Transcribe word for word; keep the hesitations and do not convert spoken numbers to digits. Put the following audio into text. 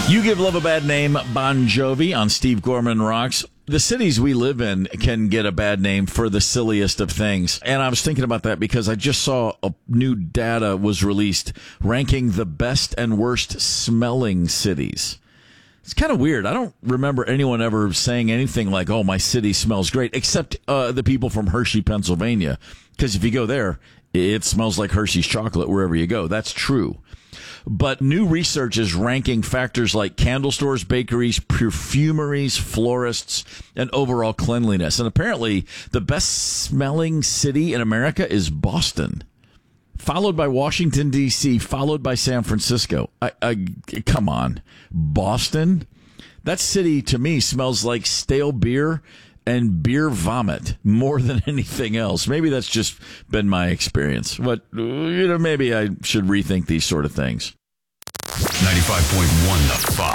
You Give Love a Bad Name, Bon Jovi on Steve Gorman Rocks. The cities we live in can get a bad name for the silliest of things. And I was thinking about that because I just saw a new data was released ranking the best and worst smelling cities. It's kind of weird. I don't remember anyone ever saying anything like, oh, my city smells great, except uh, the people from Hershey, Pennsylvania. Because if you go there, it smells like Hershey's chocolate wherever you go. That's true. But new research is ranking factors like candle stores, bakeries, perfumeries, florists, and overall cleanliness. And apparently, the best smelling city in America is Boston, followed by Washington, D C, followed by San Francisco. I, I, come on. Boston? That city, to me, smells like stale beer and beer vomit more than anything else. Maybe that's just been my experience. But, you know, maybe I should rethink these sort of things. ninety-five point one The Fox.